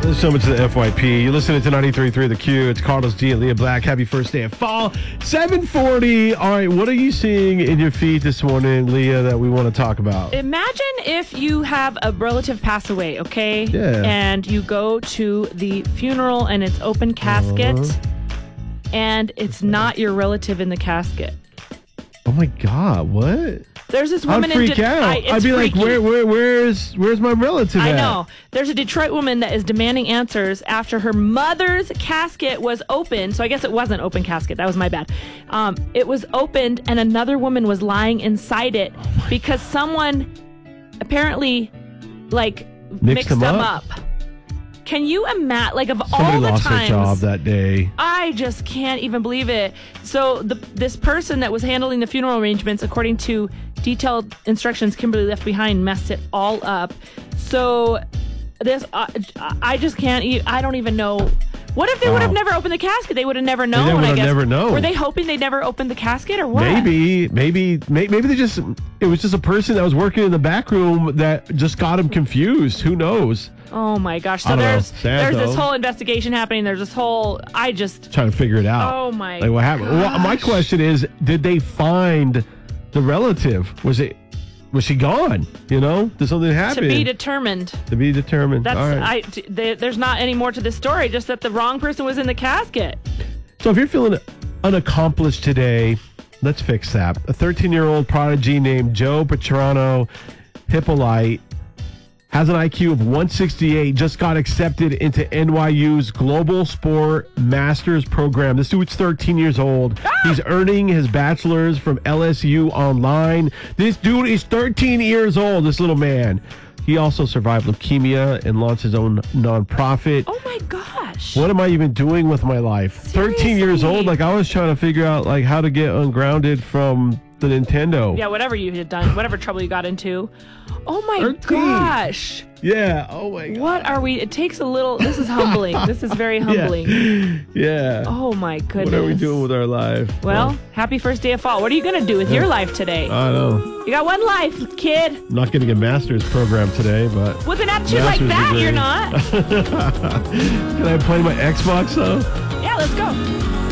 So much to the FYP. You're listening to 93.3 The Q. It's Carlos G and Leah Black. Happy first day of fall. 7:40. All right, what are you seeing in your feed this morning, Leah, that we want to talk about? Imagine if you have a relative pass away, okay? Yeah. And you go to the funeral and it's open casket, and it's not your relative in the casket. Oh my God, what? There's this woman I'd freak out. I'd be like, where's my relative at? I know. There's a Detroit woman that is demanding answers after her mother's casket was opened. So I guess it wasn't open casket. That was my bad. It was opened and another woman was lying inside it because someone apparently mixed them up. Can you imagine, of Somebody all the lost times, their job that day. I just can't even believe it. So this person that was handling the funeral arrangements, according to detailed instructions Kimberly left behind, messed it all up. So this, I just can't. I don't even know. What if they would have never opened the casket? They would have never known. They would have never known. Were they hoping they never opened the casket, or what? Maybe it was just a person that was working in the back room that just got him confused. Who knows? Oh my gosh! So there's this whole investigation happening. There's this whole. I just trying to figure it out. Oh my! What happened? Well, my question is, did they find the relative? Was she gone? Did something happen? To be determined. To be determined. That's all right. There's not any more to the story. Just that the wrong person was in the casket. So if you're feeling unaccomplished today, let's fix that. A 13-year-old prodigy named Joe Petrano Hippolyte has an IQ of 168, just got accepted into NYU's Global Sport Masters program. This dude's 13 years old. He's earning his bachelor's from LSU online. This dude is 13 years old, this little man. He also survived leukemia and launched his own nonprofit. Oh my gosh. What am I even doing with my life? Seriously? 13 years old? I was trying to figure out how to get ungrounded from the Nintendo. Yeah, whatever you had done, whatever trouble you got into. Oh my 13. gosh. Yeah, oh my God. What are we? It takes a little. This is humbling. This is very humbling. Yeah. Oh my goodness. What are we doing with our life? Well, happy first day of fall. What are you going to do with your life today? I know. You got one life, kid. I'm not getting a master's program today, but... With an attitude like that, degree. You're not. Can I play my Xbox, though? Yeah, let's go.